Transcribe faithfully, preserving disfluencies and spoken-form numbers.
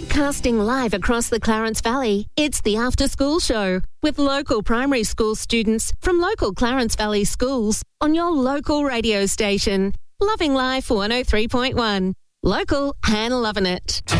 Broadcasting live across the Clarence Valley, it's the After School Show with local primary school students from local Clarence Valley schools on your local radio station. Loving Life one oh three point one. Local and loving it.